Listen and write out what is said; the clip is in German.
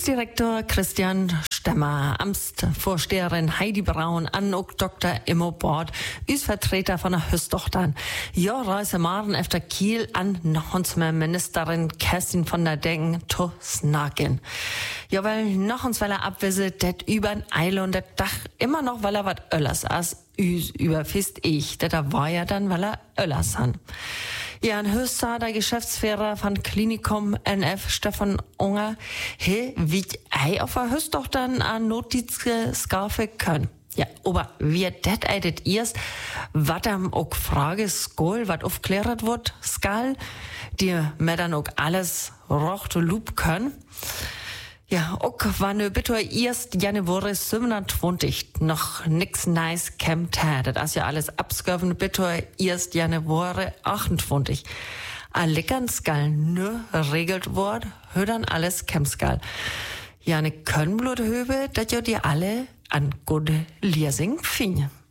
Amtsdirektor Christian Stemmer, Amtsvorsteherin Heidi Braun, an auch Dr. Immo Bord, Vertreter von der Hüstochtern. Ja, reise morgen efter Kiel an noch uns mehr Ministerin Kerstin von der Degen zu snacken. Ja, weil noch uns, weil abwisse, det über ein Eile und det Dach immer noch, weil wat Öllers as überfist ich. Det da war ja dann, weil Öllers han. Ja, ein Höchster, der Geschäftsführer von Klinikum NF, Stefan Unger, wie ei auf der Höchstochtern an Notizke Skarfe können. Ja, aber wie det eidet erst, wat am auch Frage skol, wat aufklärt wird, skal, die mir dann auch alles rocht und loop können. Ja, auch war ne bitte erst Januar 27 noch nix nice kämmt hat. Das ist ja alles absköven bitte erst Januar 28. Allickern skal nö regelt wort, hör dann alles kämmskal. Ja, ne Könnbluthöbe, dat jo die alle an gute Liersing fing.